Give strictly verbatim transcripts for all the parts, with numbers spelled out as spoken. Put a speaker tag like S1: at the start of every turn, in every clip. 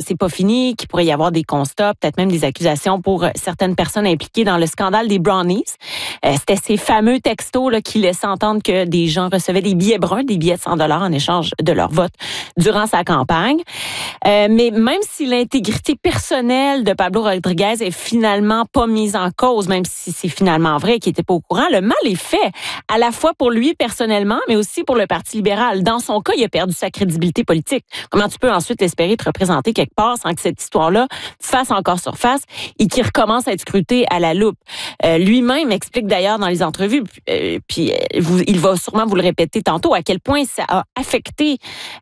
S1: c'est pas fini, qu'il pourrait y avoir des constats, peut-être même des accusations pour certaines personnes impliquées dans le scandale des brownies. Euh, c'était ces fameux textos là, qui laissaient entendre que des gens recevaient des billets bruns, des billets de cent dollars en échange de leur vote durant sa campagne. Euh, mais même si l'intégrité personnelle de Pablo Rodriguez est finalement pas mise en cause, même si c'est finalement vrai qu'il était pas au courant, le mal est fait, à la fois pour lui personnellement, mais aussi pour le Parti libéral. Dans son cas, il a perdu sa crédibilité politique. Comment tu peux ensuite espérer te représenter quelque part sans que cette histoire-là fasse encore surface et qu'il recommence à être scruté à la loupe? Euh, lui-même explique d'ailleurs dans les entrevues, euh, puis euh, vous, il va sûrement vous le répéter tantôt, à quel point ça a affecté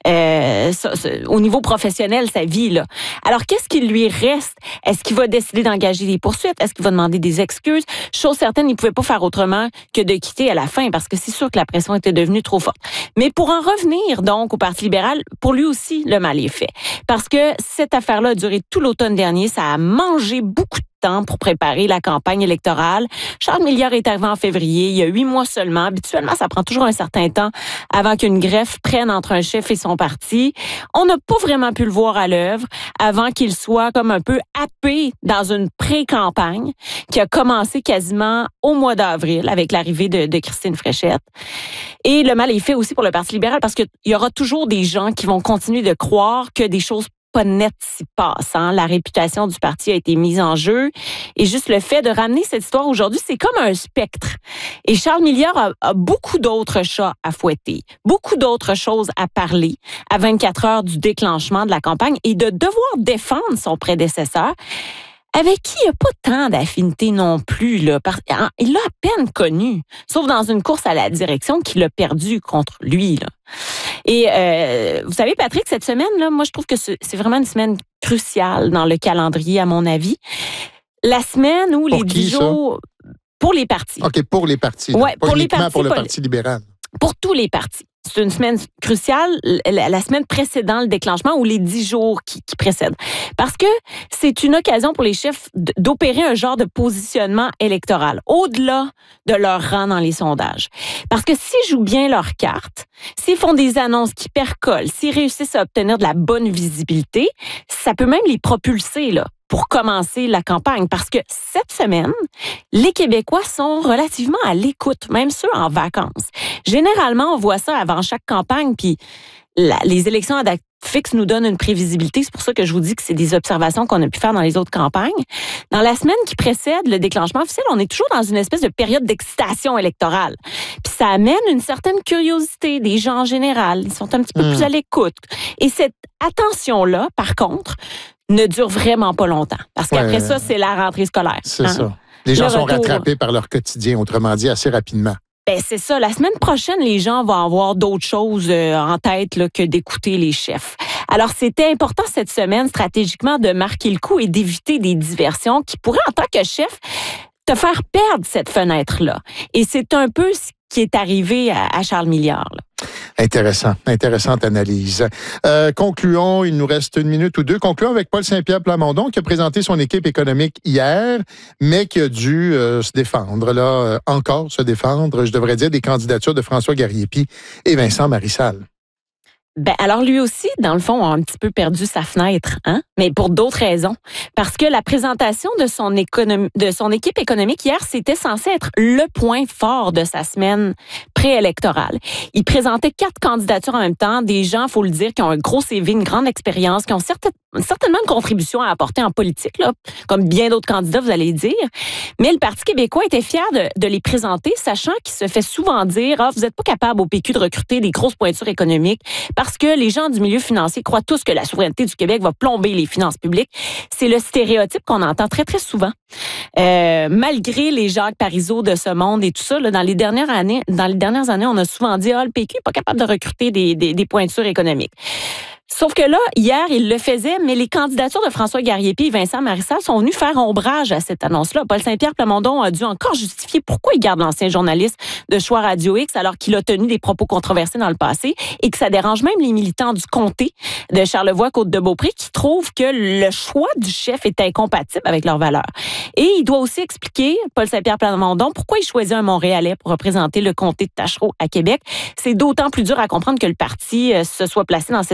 S1: euh, ça, ça, au niveau professionnel sa vie, là. Alors, qu'est-ce qu'il lui reste? Est-ce qu'il va décider d'engager des poursuites? Est-ce qu'il va demander des excuses? Chose certaine, il ne pouvait pas faire autrement que de quitter à la fin parce que c'est sûr que la pression était devenue trop forte. Mais pour en revenir donc au Parti libéral, pour lui aussi, le mal est fait. Parce que cette affaire-là a duré tout l'automne dernier. Ça a mangé beaucoup de temps pour préparer la campagne électorale. Charles Milliard est arrivé en février, il y a huit mois seulement. Habituellement, ça prend toujours un certain temps avant qu'une greffe prenne entre un chef et son parti. On n'a pas vraiment pu le voir à l'œuvre avant qu'il soit comme un peu happé dans une pré-campagne qui a commencé quasiment au mois d'avril avec l'arrivée de, de Christine Fréchette. Et le mal est fait aussi pour le Parti libéral parce qu'il y aura toujours des gens qui vont continuer de croire que des choses pas net s'y passe. Hein? La réputation du parti a été mise en jeu. Et juste le fait de ramener cette histoire aujourd'hui, c'est comme un spectre. Et Charles Milliard a, a beaucoup d'autres chats à fouetter, beaucoup d'autres choses à parler à vingt-quatre heures du déclenchement de la campagne et de devoir défendre son prédécesseur, avec qui il n'y a pas tant d'affinité non plus. Là, parce, il l'a à peine connu, sauf dans une course à la direction qu'il a perdue contre lui. Là. Et euh, vous savez, Patrick, cette semaine, là, moi, je trouve que c'est vraiment une semaine cruciale dans le calendrier, à mon avis. La semaine où
S2: pour
S1: les
S2: qui,
S1: dix jours... Pour les partis.
S2: OK, pour les partis.
S1: Oui,
S2: pas
S1: pour les
S2: uniquement
S1: partis.
S2: pour le
S1: pas
S2: Parti libéral.
S1: Pour tous les partis. C'est une semaine cruciale, la semaine précédant le déclenchement ou les dix jours qui, qui précèdent. Parce que c'est une occasion pour les chefs d'opérer un genre de positionnement électoral, au-delà de leur rang dans les sondages. Parce que s'ils jouent bien leurs cartes, s'ils font des annonces qui percolent, s'ils réussissent à obtenir de la bonne visibilité, ça peut même les propulser, là, pour commencer la campagne. Parce que cette semaine, les Québécois sont relativement à l'écoute, même ceux en vacances. Généralement, on voit ça avant chaque campagne, puis la, les élections à date fixe nous donnent une prévisibilité. C'est pour ça que je vous dis que c'est des observations qu'on a pu faire dans les autres campagnes. Dans la semaine qui précède le déclenchement officiel, on est toujours dans une espèce de période d'excitation électorale. Puis ça amène une certaine curiosité des gens en général. Ils sont un petit peu mmh. plus à l'écoute. Et cette attention-là, par contre, ne dure vraiment pas longtemps. Parce qu'après ouais, ça, c'est la rentrée scolaire.
S2: C'est hein? ça. Les
S1: le
S2: gens sont
S1: retour...
S2: rattrapés par leur quotidien, autrement dit, assez rapidement.
S1: Ben c'est ça. La semaine prochaine, les gens vont avoir d'autres choses en tête là, que d'écouter les chefs. Alors, c'était important cette semaine, stratégiquement, de marquer le coup et d'éviter des diversions qui pourraient, en tant que chef, te faire perdre cette fenêtre-là. Et c'est un peu ce qui est arrivé à, à Charles Milliard. Là.
S2: Intéressant, intéressante analyse. Euh, concluons, il nous reste une minute ou deux. Concluons avec Paul Saint-Pierre Plamondon qui a présenté son équipe économique hier, mais qui a dû euh, se défendre, là, euh, encore se défendre, je devrais dire, des candidatures de François Garriépi et Vincent Marissal.
S1: Ben alors lui aussi, dans le fond, a un petit peu perdu sa fenêtre, hein? Mais pour d'autres raisons. Parce que la présentation de son économie, de son équipe économique hier, c'était censé être le point fort de sa semaine préélectorale. Il présentait quatre candidatures en même temps, des gens, faut le dire, qui ont un gros C V, une grande expérience, qui ont certes, certainement une contribution à apporter en politique, là, comme bien d'autres candidats, vous allez dire. Mais le Parti québécois était fier de, de les présenter, sachant qu'il se fait souvent dire, ah, vous n'êtes pas capable au P Q de recruter des grosses pointures économiques, parce que les gens du milieu financier croient tous que la souveraineté du Québec va plomber les finances publiques. C'est le stéréotype qu'on entend très, très souvent. Euh, malgré les Jacques Parizeau de ce monde et tout ça, là, dans les dernières années, dans les dernières années, on a souvent dit, ah, le P Q n'est pas capable de recruter des, des, des pointures économiques. Sauf que là, hier, il le faisait, mais les candidatures de François Garriépi et Vincent Marissal sont venus faire ombrage à cette annonce-là. Paul Saint-Pierre Plamondon a dû encore justifier pourquoi il garde l'ancien journaliste de Choix Radio X alors qu'il a tenu des propos controversés dans le passé et que ça dérange même les militants du comté de Charlevoix-Côte-de-Beaupré qui trouvent que le choix du chef est incompatible avec leurs valeurs. Et il doit aussi expliquer, Paul Saint-Pierre Plamondon, pourquoi il choisit un Montréalais pour représenter le comté de Tachereau à Québec. C'est d'autant plus dur à comprendre que le parti se soit placé dans cette situation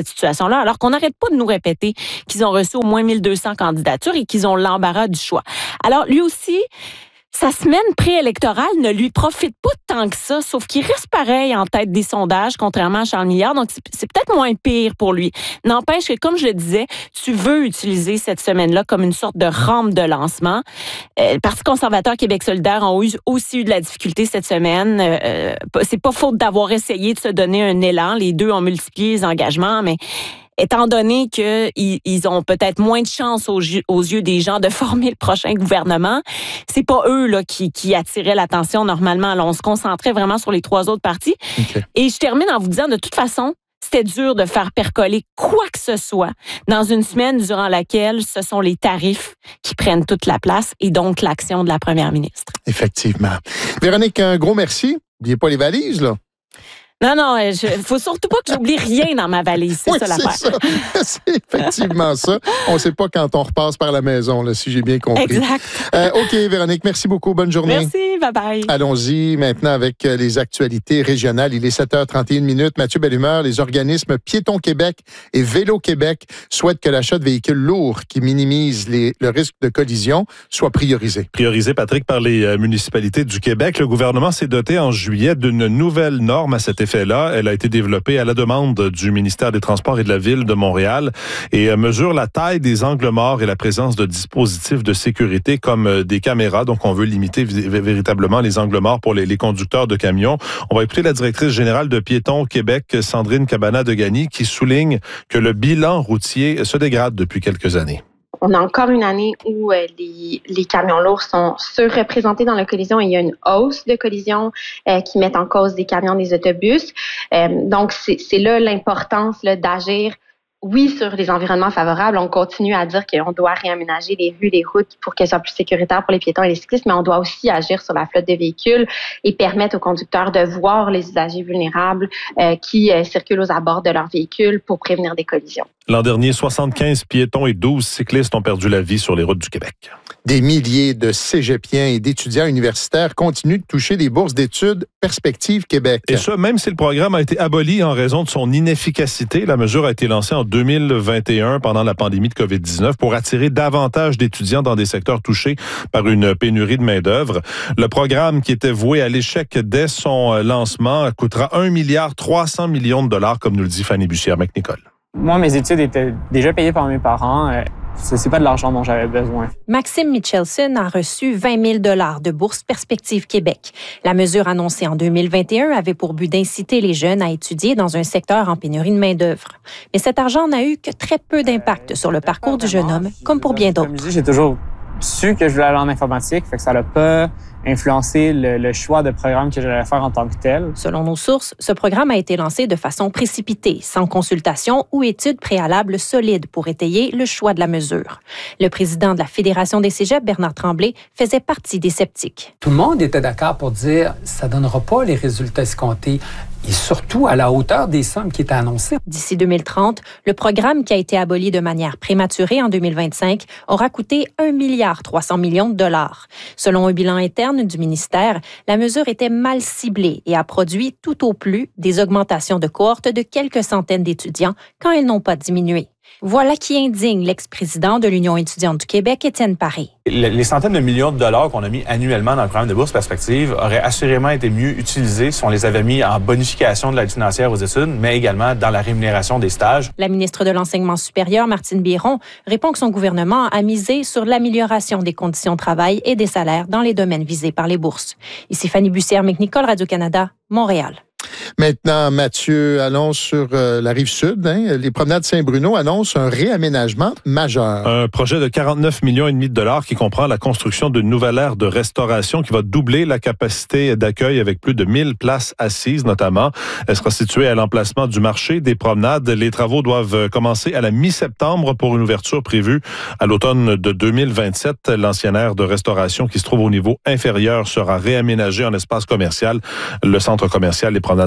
S1: nomination-là, alors qu'on n'arrête pas de nous répéter qu'ils ont reçu au moins mille deux cents candidatures et qu'ils ont l'embarras du choix. Alors, lui aussi, sa semaine préélectorale ne lui profite pas tant que ça, sauf qu'il reste pareil en tête des sondages, contrairement à Charles Milliard. Donc, c'est peut-être moins pire pour lui. N'empêche que, comme je le disais, tu veux utiliser cette semaine-là comme une sorte de rampe de lancement. Euh, le Parti conservateur Québec solidaire ont eu, aussi eu de la difficulté cette semaine. Euh, c'est pas faute d'avoir essayé de se donner un élan. Les deux ont multiplié les engagements, mais étant donné qu'ils ils ont peut-être moins de chance aux, aux yeux des gens de former le prochain gouvernement, c'est pas eux là qui, qui attiraient l'attention normalement. Alors, on se concentrait vraiment sur les trois autres partis. Okay. Et je termine en vous disant, de toute façon, c'était dur de faire percoler quoi que ce soit dans une semaine durant laquelle ce sont les tarifs qui prennent toute la place et donc l'action de la première ministre.
S2: Effectivement. Véronique, un gros merci. N'oubliez pas les valises, là.
S1: Non, non, il faut surtout pas que j'oublie rien dans ma valise. C'est
S2: oui,
S1: ça l'affaire.
S2: C'est, ça. C'est effectivement ça. On ne sait pas quand on repasse par la maison, là, si j'ai bien compris.
S1: Exact.
S2: Euh, OK, Véronique, merci beaucoup. Bonne journée.
S1: Merci, bye-bye.
S2: Allons-y maintenant avec les actualités régionales. Il est sept heures trente et une minutes. Mathieu Bellumeur, les organismes Piétons Québec et Vélo Québec souhaitent que l'achat de véhicules lourds qui minimisent les, le risque de collision soit priorisé.
S3: Priorisé, Patrick, par les euh, municipalités du Québec. Le gouvernement s'est doté en juillet d'une nouvelle norme à cet effet. Là, elle a été développée à la demande du ministère des Transports et de la Ville de Montréal et mesure la taille des angles morts et la présence de dispositifs de sécurité comme des caméras. Donc, on veut limiter véritablement les angles morts pour les, les conducteurs de camions. On va écouter la directrice générale de Piétons Québec, Sandrine Cabana-Degany, qui souligne que le bilan routier se dégrade depuis quelques années.
S4: On a encore une année où euh, les, les camions lourds sont surreprésentés dans la collision et il y a une hausse de collisions euh, qui mettent en cause des camions, des autobus. Euh, donc, c'est, c'est là l'importance là, d'agir. Oui, sur les environnements favorables, on continue à dire qu'on doit réaménager les rues, les routes pour qu'elles soient plus sécuritaires pour les piétons et les cyclistes, mais on doit aussi agir sur la flotte de véhicules et permettre aux conducteurs de voir les usagers vulnérables euh, qui euh, circulent aux abords de leurs véhicules pour prévenir des collisions.
S3: L'an dernier, soixante-quinze piétons et douze cyclistes ont perdu la vie sur les routes du Québec.
S2: Des milliers de cégepiens et d'étudiants universitaires continuent de toucher des bourses d'études Perspective Québec.
S3: Et ça, même si le programme a été aboli en raison de son inefficacité, la mesure a été lancée en deux mille vingt et un pendant la pandémie de covid dix-neuf pour attirer davantage d'étudiants dans des secteurs touchés par une pénurie de main-d'œuvre. Le programme, qui était voué à l'échec dès son lancement, coûtera un milliard trois cents millions de dollars, comme nous le dit Fanny Bussière-McNicol.
S5: Moi, mes études étaient déjà payées par mes parents. C'est pas de l'argent dont j'avais besoin.
S6: Maxime Michelson a reçu vingt mille dollars de bourse Perspective Québec. La mesure annoncée en deux mille vingt et un avait pour but d'inciter les jeunes à étudier dans un secteur en pénurie de main-d'œuvre. Mais cet argent n'a eu que très peu d'impact sur le parcours du jeune homme, comme pour bien d'autres.
S5: J'ai toujours su que je voulais aller en informatique, fait que ça n'a pas influencé le, le choix de programme que j'allais faire en tant que tel.
S6: Selon nos sources, ce programme a été lancé de façon précipitée, sans consultation ou études préalables solides pour étayer le choix de la mesure. Le président de la Fédération des cégeps, Bernard Tremblay, faisait partie des sceptiques.
S7: Tout le monde était d'accord pour dire « ça ne donnera pas les résultats escomptés ». Et surtout à la hauteur des sommes qui étaient annoncées.
S6: D'ici deux mille trente, le programme qui a été aboli de manière prématurée en deux mille vingt-cinq aura coûté un milliard trois cents millions de dollars. Selon un bilan interne du ministère, la mesure était mal ciblée et a produit tout au plus des augmentations de cohortes de quelques centaines d'étudiants quand elles n'ont pas diminué. Voilà qui indigne l'ex-président de l'Union étudiante du Québec, Étienne Paré.
S8: Les centaines de millions de dollars qu'on a mis annuellement dans le programme de bourse perspective auraient assurément été mieux utilisés si on les avait mis en bonification de l'aide financière aux études, mais également dans la rémunération des stages.
S6: La ministre de l'Enseignement supérieur, Martine Biron, répond que son gouvernement a misé sur l'amélioration des conditions de travail et des salaires dans les domaines visés par les bourses. Ici Fanny Bussière-McNicol, Radio-Canada, Montréal.
S2: Maintenant, Mathieu, allons sur euh, la Rive-Sud. Hein. Les promenades Saint-Bruno annoncent un réaménagement majeur.
S3: Un projet de quarante-neuf millions et demi de dollars qui comprend la construction d'une nouvelle aire de restauration qui va doubler la capacité d'accueil avec plus de mille places assises notamment. Elle sera située à l'emplacement du marché des promenades. Les travaux doivent commencer à la mi-septembre pour une ouverture prévue à l'automne de deux mille vingt-sept. L'ancienne aire de restauration qui se trouve au niveau inférieur sera réaménagée en espace commercial. Le centre commercial des promenades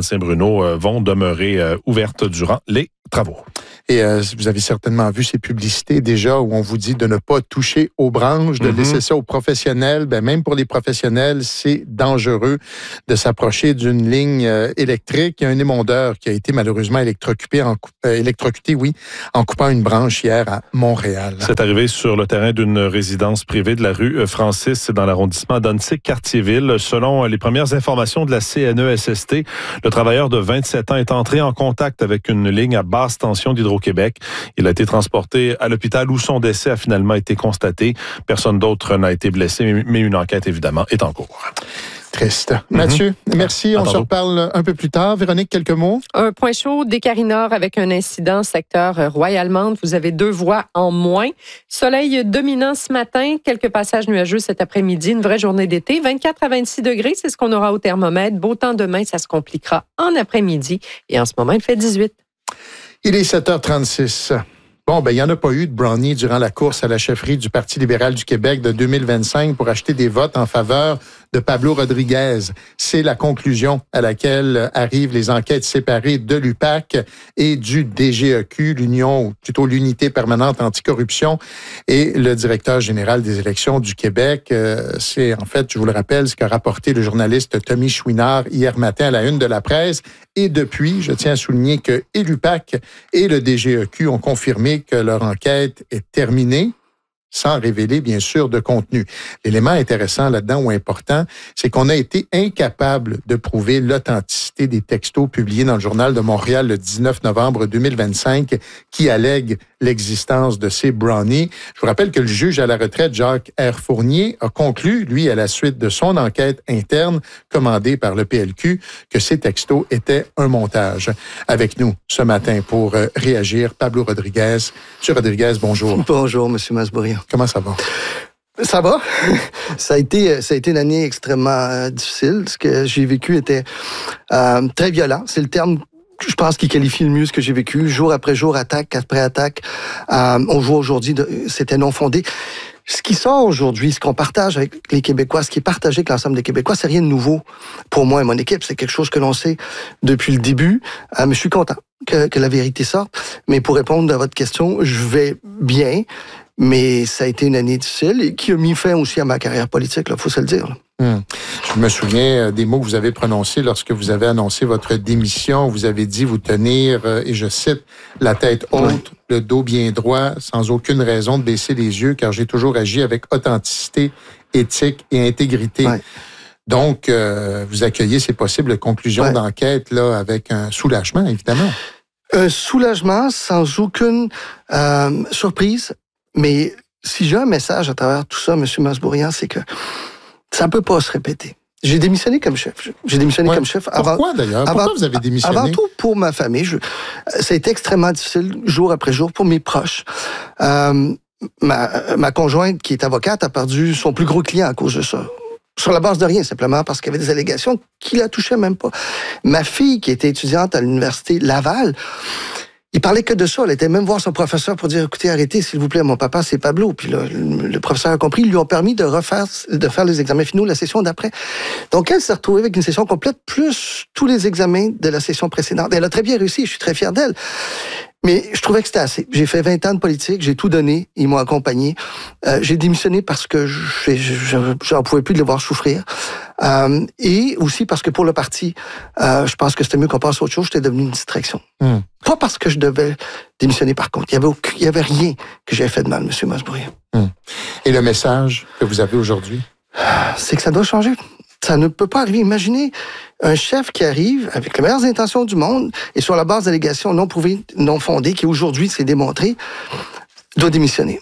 S3: Saint-Bruno euh, vont demeurer euh, ouvertes durant les travaux.
S2: Et euh, vous avez certainement vu ces publicités déjà où on vous dit de ne pas toucher aux branches, de mm-hmm. laisser ça aux professionnels. Ben, même pour les professionnels, c'est dangereux de s'approcher d'une ligne euh, électrique. Il y a un émondeur qui a été malheureusement électrocuté, en, euh, électrocuté oui, en coupant une branche hier à Montréal.
S3: C'est arrivé sur le terrain d'une résidence privée de la rue Francis dans l'arrondissement d'Annecy-Cartierville. Selon les premières informations de la C N E S S T, le travailleur de vingt-sept ans est entré en contact avec une ligne à basse tension d'Hydro-Québec. Il a été transporté à l'hôpital où son décès a finalement été constaté. Personne d'autre n'a été blessé, mais une enquête, évidemment, est en cours.
S2: Triste. Mm-hmm. Mathieu, merci. On se reparle un peu plus tard. Véronique, quelques mots?
S9: Un point chaud des Carins-Nord avec un incident secteur Royal-Mount. Vous avez deux voies en moins. Soleil dominant ce matin, quelques passages nuageux cet après-midi. Une vraie journée d'été. vingt-quatre à vingt-six degrés, c'est ce qu'on aura au thermomètre. Beau temps demain, ça se compliquera en après-midi. Et en ce moment, il fait dix-huit.
S2: Il est sept heures trente-six. Bon, ben, il n'y en a pas eu de brownie durant la course à la chefferie du Parti libéral du Québec de deux mille vingt-cinq pour acheter des votes en faveur de Pablo Rodriguez. C'est la conclusion à laquelle arrivent les enquêtes séparées de l'U P A C et du D G E Q, l'Union, ou plutôt l'Unité permanente anticorruption, et le directeur général des élections du Québec. C'est, en fait, je vous le rappelle, ce qu'a rapporté le journaliste Tommy Chouinard hier matin à la une de la presse. Et depuis, je tiens à souligner que et l'U P A C et le D G E Q ont confirmé que leur enquête est terminée, sans révéler, bien sûr, de contenu. L'élément intéressant là-dedans ou important, c'est qu'on a été incapable de prouver l'authenticité des textos publiés dans le Journal de Montréal le dix-neuf novembre deux mille vingt-cinq qui allèguent l'existence de ces brownies. Je vous rappelle que le juge à la retraite, Jacques R. Fournier, a conclu, lui, à la suite de son enquête interne commandée par le P L Q, que ces textos étaient un montage. Avec nous ce matin pour euh, réagir, Pablo Rodriguez. Monsieur Rodriguez, bonjour.
S10: Bonjour, Monsieur Masbourian.
S2: Comment ça va?
S10: Ça va. Ça a été, ça a été une année extrêmement euh, difficile. Ce que j'ai vécu était euh, très violent. C'est le terme, je pense, qui qualifie le mieux ce que j'ai vécu. Jour après jour, attaque après attaque. Euh, on voit aujourd'hui, de, c'était non fondé. Ce qui sort aujourd'hui, ce qu'on partage avec les Québécois, ce qui est partagé avec l'ensemble des Québécois, c'est rien de nouveau pour moi et mon équipe. C'est quelque chose que l'on sait depuis le début. Euh, mais je suis content que, que la vérité sorte. Mais pour répondre à votre question, je vais bien. Mais ça a été une année difficile et qui a mis fin aussi à ma carrière politique, il faut se le dire.
S2: Hum. Je me souviens des mots que vous avez prononcés lorsque vous avez annoncé votre démission. Vous avez dit vous tenir, et je cite, la tête haute, oui. le dos bien droit, sans aucune raison de baisser les yeux, car j'ai toujours agi avec authenticité, éthique et intégrité. Oui. Donc, euh, vous accueillez ces possibles conclusions oui. d'enquête là avec un soulagement, évidemment.
S10: Un soulagement sans aucune euh, surprise. Mais si j'ai un message à travers tout ça, M. Masbourian, c'est que ça ne peut pas se répéter. J'ai démissionné comme chef. J'ai démissionné ouais. comme chef.
S2: Avant, Pourquoi d'ailleurs? Pourquoi avant, vous avez démissionné?
S10: Avant tout pour ma famille. Je, ça a été extrêmement difficile, jour après jour, pour mes proches. Euh, ma, ma conjointe, qui est avocate, a perdu son plus gros client à cause de ça. Sur la base de rien, simplement parce qu'il y avait des allégations qui la touchaient même pas. Ma fille, qui était étudiante à l'université Laval, il parlait que de ça. Elle était même voir son professeur pour dire, écoutez, arrêtez, s'il vous plaît, mon papa, c'est Pablo. Puis là, le professeur a compris. Ils lui ont permis de refaire, de faire les examens finaux la session d'après. Donc, elle s'est retrouvée avec une session complète, plus tous les examens de la session précédente. Elle a très bien réussi. Je suis très fier d'elle. Mais je trouvais que c'était assez. J'ai fait vingt ans de politique, j'ai tout donné, ils m'ont accompagné. Euh, j'ai démissionné parce que je, je, j'en pouvais plus de les voir souffrir. Euh, et aussi parce que pour le parti, euh, je pense que c'était mieux qu'on passe à autre chose, j'étais devenu une distraction. Mm. Pas parce que je devais démissionner par contre. Il y avait aucun, il y avait rien que j'avais fait de mal, M. Masbourian.
S2: Mm. Et le message que vous avez aujourd'hui?
S10: C'est que ça doit changer. Ça ne peut pas arriver. Imaginez un chef qui arrive avec les meilleures intentions du monde et sur la base d'allégations non prouvées, non fondées, qui aujourd'hui s'est démontré, doit démissionner.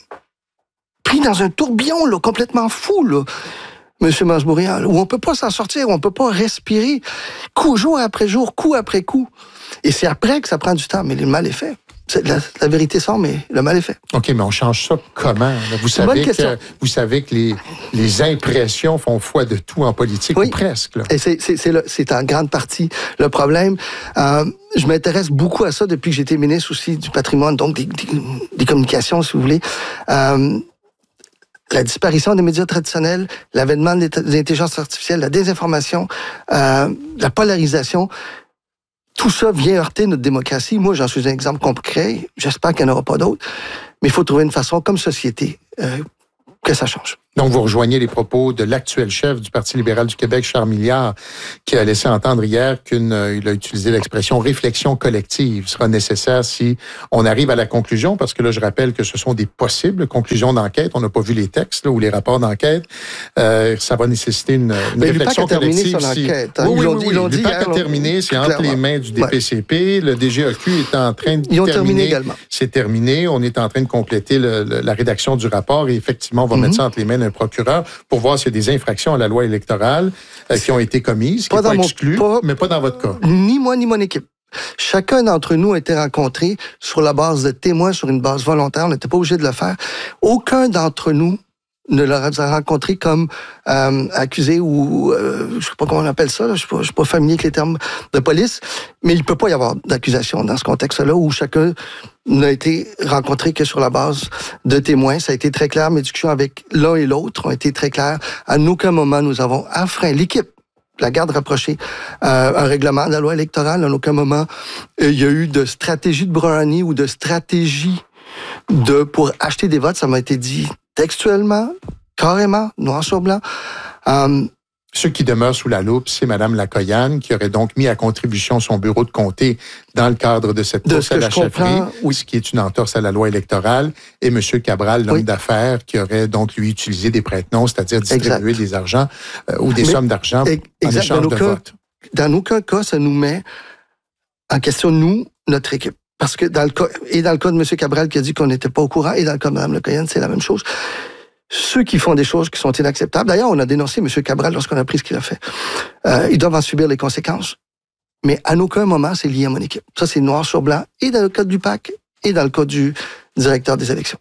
S10: Pris dans un tourbillon là, complètement fou, là, M. Masbourian, où on ne peut pas s'en sortir, où on ne peut pas respirer, coup jour après jour, coup après coup. Et c'est après que ça prend du temps, mais le mal est fait. La, la vérité sort, mais le mal est fait.
S2: OK, mais on change ça comment? Vous savez, que, vous savez que les, les impressions font foi de tout en politique, oui. ou presque. Là.
S10: Et c'est, c'est, c'est, le, c'est en grande partie le problème. Euh, je m'intéresse beaucoup à ça depuis que j'étais ministre aussi du patrimoine, donc des, des, des communications, si vous voulez. Euh, la disparition des médias traditionnels, l'avènement de l'intelligence artificielle, la désinformation, euh, la polarisation. tout ça vient heurter notre démocratie. Moi, j'en suis un exemple concret. J'espère qu'il n'y en aura pas d'autres. Mais il faut trouver une façon, comme société, euh, que ça change.
S2: Donc, vous rejoignez les propos de l'actuel chef du Parti libéral du Québec, Charles Milliard, qui a laissé entendre hier qu'il a utilisé l'expression « réflexion collective » sera nécessaire si on arrive à la conclusion, parce que là, je rappelle que ce sont des possibles conclusions d'enquête. On n'a pas vu les textes là, ou les rapports d'enquête. Euh, ça va nécessiter une, une réflexion collective.
S10: Son
S2: si...
S10: enquête, hein.
S2: Oui,
S10: ils
S2: oui,
S10: oui,
S2: oui.
S10: oui.
S2: L'U P A C a terminé. C'est entre les mains du D P C P. Ouais. Le D G A Q est en train de
S10: ils ont
S2: terminer.
S10: terminé également.
S2: C'est terminé. On est en train de compléter le, le, la rédaction du rapport et effectivement, on va mm-hmm. mettre ça entre les mains d'un procureur pour voir s'il y a des infractions à la loi électorale euh, qui ont été commises, qui ne sont pas exclues, pas, mais pas dans votre cas.
S10: Ni moi, ni mon équipe. Chacun d'entre nous a été rencontré sur la base de témoins, sur une base volontaire. On n'était pas obligé de le faire. Aucun d'entre nous ne l'a rencontré comme euh, accusé ou euh, je ne sais pas comment on appelle ça, là, je ne suis, suis pas familier avec les termes de police, mais il ne peut pas y avoir d'accusation dans ce contexte-là où chacun n'a été rencontré que sur la base de témoins. Ça a été très clair. Mes discussions avec l'un et l'autre ont été très claires. À aucun moment, nous avons enfreint l'équipe, la garde rapprochée, euh, un règlement de la loi électorale. À aucun moment, euh, il y a eu de stratégie de brownie ou de stratégie de pour acheter des votes. Ça m'a été dit textuellement, carrément, noir sur blanc. Um,
S2: Ce qui demeure sous la loupe, c'est Mme Lacoyane, qui aurait donc mis à contribution son bureau de comté dans le cadre de cette course à la chefferie, oui. ce qui est une entorse à la loi électorale, et M. Cabral, l'homme oui. d'affaires, qui aurait donc, lui, utilisé des prête-noms, c'est-à-dire distribuer exact. des argents euh, ou des Mais, sommes d'argent exact. en échange
S10: dans
S2: de
S10: cas,
S2: vote.
S10: Dans aucun cas, ça nous met en question, nous, notre équipe. Parce que dans le cas, et dans le cas de M. Cabral qui a dit qu'on n'était pas au courant, et dans le cas de Mme Lacoyane, c'est la même chose. Ceux qui font des choses qui sont inacceptables, d'ailleurs, on a dénoncé M. Cabral lorsqu'on a pris ce qu'il a fait. Euh, ils doivent en subir les conséquences. Mais à aucun moment, c'est lié à mon équipe. Ça, c'est noir sur blanc, et dans le cas du P A C, et dans le cas du directeur des élections.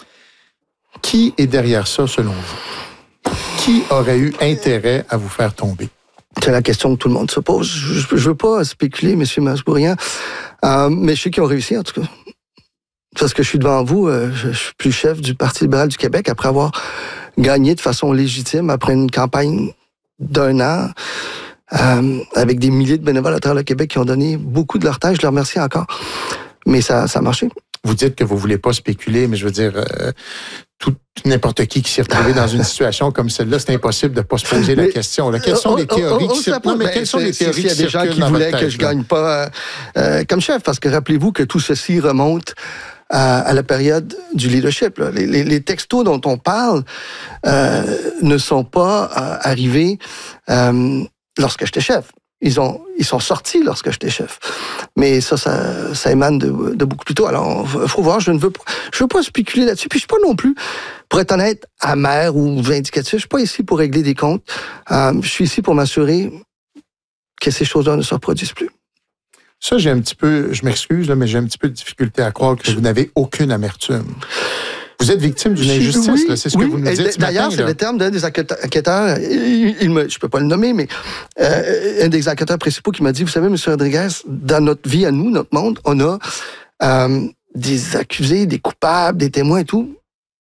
S2: Qui est derrière ça, selon vous? Qui aurait eu intérêt à vous faire tomber?
S10: C'est la question que tout le monde se pose. Je ne veux pas spéculer, M. Masbourian, euh, mais je sais qu'ils ont réussi, en tout cas. Parce que je suis devant vous, euh, je suis plus chef du Parti libéral du Québec après avoir gagné de façon légitime après une campagne d'un an euh, avec des milliers de bénévoles à travers le Québec qui ont donné beaucoup de leur temps. Je les remercie encore. Mais ça, ça a marché.
S2: Vous dites que vous ne voulez pas spéculer, mais je veux dire, euh, tout, n'importe qui qui s'est retrouvé dans une situation comme celle-là, c'est impossible de ne pas se poser mais, la question. Là. Quelles sont les théories qui circulent? Mais quelles sont les théories qui circulent? Il y a des gens qui voulaient que je ne gagne pas euh, comme chef, parce que rappelez-vous que tout ceci remonte à, à la période du leadership. Là. Les, les, les textos dont on parle euh, ne sont pas euh, arrivés euh, lorsque j'étais chef. Ils, ont, ils sont sortis lorsque j'étais chef. Mais ça, ça, ça émane de, de beaucoup plus tôt. Alors, il faut voir, je ne veux pas, je veux pas spéculer là-dessus. Puis je suis pas non plus, pour être honnête, amer ou vindicatif. Je suis pas ici pour régler des comptes. Euh, je suis ici pour m'assurer que ces choses-là ne se reproduisent plus. Ça, j'ai un petit peu, je m'excuse, là, mais j'ai un petit peu de difficulté à croire que vous n'avez aucune amertume. Vous êtes victime d'une injustice, oui, là, c'est ce oui. que vous nous dites ce
S10: D'ailleurs,
S2: matin,
S10: c'est le terme d'un des enquêteurs, il, il me, je ne peux pas le nommer, mais euh, un des enquêteurs principaux qui m'a dit, vous savez, M. Rodriguez, dans notre vie à nous, notre monde, on a euh, des accusés, des coupables, des témoins et tout.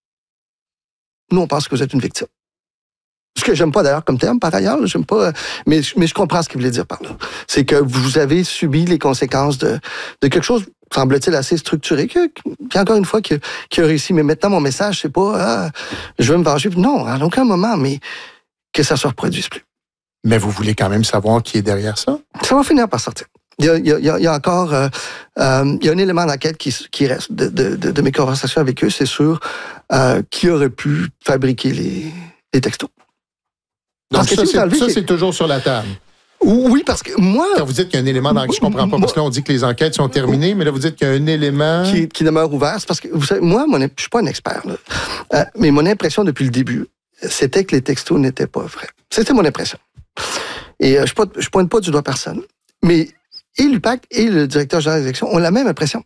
S10: Nous, on pense que vous êtes une victime. Ce que j'aime pas d'ailleurs comme terme, par ailleurs, j'aime pas, mais, mais je comprends ce qu'il voulait dire par là. C'est que vous avez subi les conséquences de, de quelque chose, semble-t-il, assez structuré, qui, qui encore une fois, qui, qui a réussi. Mais maintenant, mon message, c'est pas, ah, je veux me venger. Non, à aucun moment, mais que ça se reproduise plus.
S2: Mais vous voulez quand même savoir qui est derrière ça?
S10: Ça va finir par sortir. Il y a, il y a, il y a encore, euh, euh, il y a un élément d'enquête qui, qui reste de, de, de, de mes conversations avec eux, c'est sûr, euh, qui aurait pu fabriquer les, les textos.
S2: Donc parce ça, c'est, enlevé, ça c'est toujours sur la table.
S10: Oui, parce que moi...
S2: Quand vous dites qu'il y a un élément d'enquête, je comprends pas, moi, parce que là, on dit que les enquêtes sont terminées, mais là, vous dites qu'il y a un élément...
S10: Qui, qui demeure ouvert. C'est parce que, vous savez, moi, mon, je suis pas un expert, là. Euh, mais mon impression depuis le début, c'était que les textos n'étaient pas vrais. C'était mon impression. Et euh, je ne pointe pas du doigt personne. Mais et l'U P A C et le directeur général des élections ont la même impression.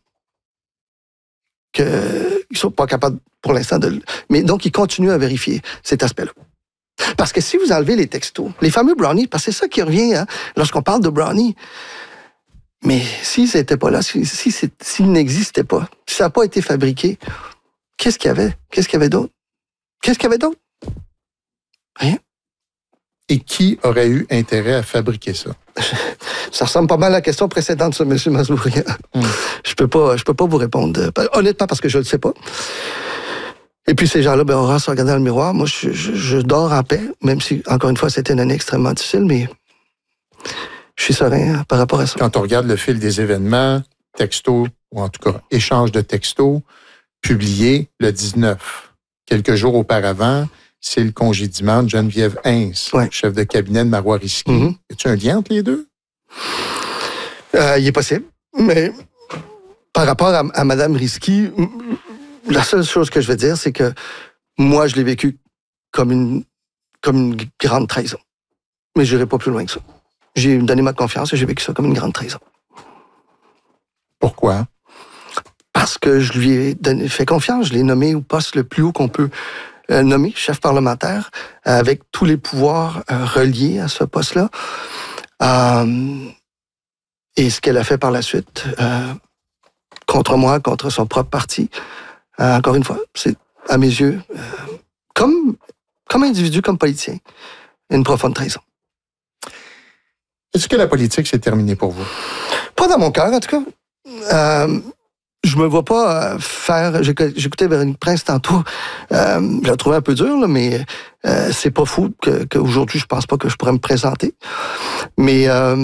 S10: Qu'ils ne sont pas capables, pour l'instant, de... Mais donc, ils continuent à vérifier cet aspect-là. Parce que si vous enlevez les textos, les fameux brownies, parce que c'est ça qui revient hein, lorsqu'on parle de brownies, mais s'ils n'étaient pas là, s'ils si, si, si, n'existaient pas, si ça n'a pas été fabriqué, qu'est-ce qu'il y avait? Qu'est-ce qu'il y avait d'autre? Qu'est-ce qu'il y avait d'autre? Rien.
S2: Et qui aurait eu intérêt à fabriquer ça?
S10: Ça ressemble pas mal à la question précédente, ça, M. Masbourian. Mm. Je peux pas, je peux pas vous répondre. Honnêtement, parce que je le sais pas. Et puis ces gens-là, ben, on reste regarder dans le miroir. Moi, je, je, je dors en paix, même si, encore une fois, c'était une année extrêmement difficile, mais je suis serein par rapport à ça.
S2: Quand on regarde le fil des événements, textos, ou en tout cas, échange de textos, publiés le dix-neuf, quelques jours auparavant, c'est le congédiement de Geneviève Hintz, ouais. chef de cabinet de Marois Risky. Mm-hmm. Y a-t-il un lien entre les deux?
S10: Euh, il est possible, mais par rapport à, à Mme Risky, la seule chose que je veux dire, c'est que moi, je l'ai vécu comme une, comme une grande trahison. Mais je n'irai pas plus loin que ça. J'ai donné ma confiance et j'ai vécu ça comme une grande trahison.
S2: Pourquoi?
S10: Parce que je lui ai donné, fait confiance. Je l'ai nommé au poste le plus haut qu'on peut euh, nommer, chef parlementaire, euh, avec tous les pouvoirs euh, reliés à ce poste-là. Euh, et ce qu'elle a fait par la suite, euh, contre moi, contre son propre parti, euh, encore une fois, c'est, à mes yeux, euh, comme, comme individu, comme politicien, une profonde trahison.
S2: Est-ce que la politique s'est terminée pour vous?
S10: Pas dans mon cœur, en tout cas. Euh, je me vois pas faire... J'écoutais Véronique Prince tantôt. Euh, je la trouvais un peu dure, là, mais euh, c'est pas fou que, qu'aujourd'hui, je pense pas que je pourrais me présenter. Mais, euh,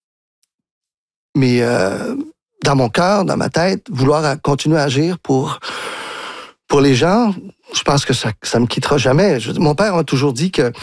S10: mais euh, dans mon cœur, dans ma tête, vouloir continuer à agir pour, pour les gens, je pense que ça, ça me quittera jamais. Je, mon père m'a toujours dit que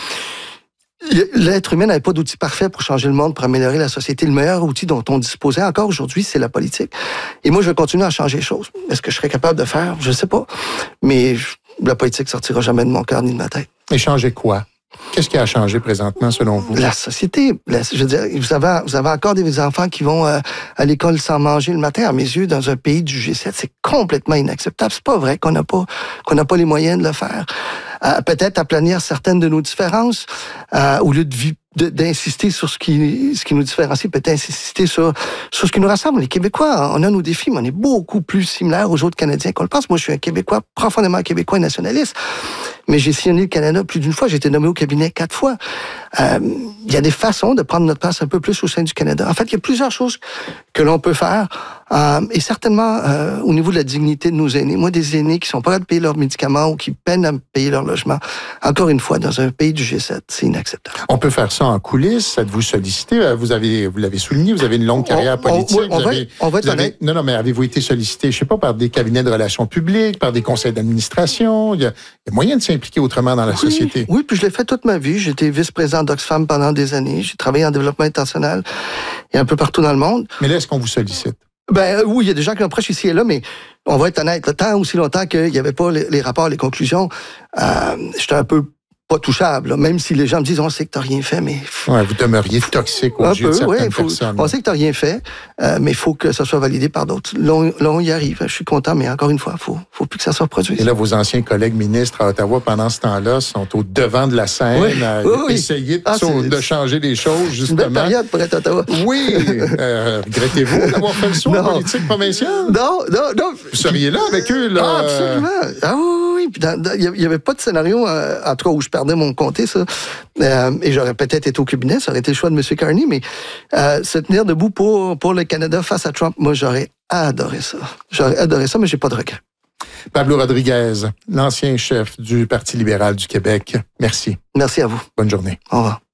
S10: l'être humain n'avait pas d'outil parfait pour changer le monde, pour améliorer la société. Le meilleur outil dont on disposait encore aujourd'hui, c'est la politique. Et moi, je vais continuer à changer les choses. Est-ce que je serais capable de faire? Je ne sais pas. Mais la politique ne sortira jamais de mon cœur ni de ma tête.
S2: Et changer quoi? Qu'est-ce qui a changé présentement, selon vous?
S10: La société. La, je veux dire, vous avez, vous avez encore des enfants qui vont euh, à l'école sans manger le matin. À mes yeux, dans un pays du G sept, c'est complètement inacceptable. C'est pas vrai qu'on n'a pas, qu'on n'a pas les moyens de le faire. Euh, peut-être aplanir certaines de nos différences, euh, au lieu de, de d'insister sur ce qui, ce qui nous différencie, peut-être insister sur, sur ce qui nous rassemble. Les Québécois, on a nos défis, mais on est beaucoup plus similaires aux autres Canadiens qu'on le pense. Moi, je suis un Québécois, profondément Québécois et nationaliste. Mais j'ai sillonné le Canada plus d'une fois. J'ai été nommé au cabinet quatre fois. Euh, il y a des façons de prendre notre place un peu plus au sein du Canada. En fait, il y a plusieurs choses que l'on peut faire. Euh, et certainement, euh, au niveau de la dignité de nos aînés. Moi, des aînés qui sont pas capables de payer leurs médicaments ou qui peinent à payer leur logement. Encore une fois, dans un pays du G sept, c'est inacceptable.
S2: On peut faire ça en coulisses. Êtes-vous sollicité? Vous avez, vous l'avez souligné, vous avez une longue carrière
S10: on,
S2: politique.
S10: On, on,
S2: vous
S10: va,
S2: avez,
S10: on va être
S2: vous avez, non, non, mais avez-vous été sollicité, je sais pas, par des cabinets de relations publiques, par des conseils d'administration? Il y a, il y a moyen de s'impliquer autrement dans la
S10: oui,
S2: société.
S10: Oui, puis je l'ai fait toute ma vie. J'étais vice-président d'Oxfam pendant des années. J'ai travaillé en développement international et un peu partout dans le monde.
S2: Mais là, est-ce qu'on vous sollicite?
S10: Ben oui, il y a des gens qui l'approchent ici et là, mais on va être honnête, le temps aussi longtemps qu'il n'y avait pas les, les rapports, les conclusions, euh, j'étais un peu pas touchable, là, même si les gens me disent on sait que tu n'as rien fait, mais...
S2: Ouais, vous demeuriez toxique aux yeux de certaines
S10: ouais, faut,
S2: personnes.
S10: On sait que tu n'as rien fait, euh, mais il faut que ça soit validé par d'autres. Là on, là, on y arrive. Je suis content, mais encore une fois, il faut, faut plus que ça soit reproduit.
S2: Et là, vos anciens collègues ministres à Ottawa, pendant ce temps-là, sont au devant de la scène, oui, à oui, oui. essayer de, ah, de changer les choses, justement.
S10: C'est une belle période pour être à Ottawa.
S2: Oui. Euh, regrettez-vous d'avoir fait le saut en politique provinciale?
S10: Non, non, non.
S2: Vous seriez là avec eux, là?
S10: Ah, absolument. Ah oui, oui. Il n'y avait pas de scénario, euh, en tout cas, où je perdais mon comté, ça. Euh, et j'aurais peut-être été au cabinet, ça aurait été le choix de M. Carney, mais euh, se tenir debout pour, pour le Canada face à Trump, moi, j'aurais adoré ça. J'aurais adoré ça, mais j'ai pas de regret.
S2: Pablo Rodriguez, l'ancien chef du Parti libéral du Québec. Merci.
S10: Merci à vous.
S2: Bonne journée.
S10: Au revoir.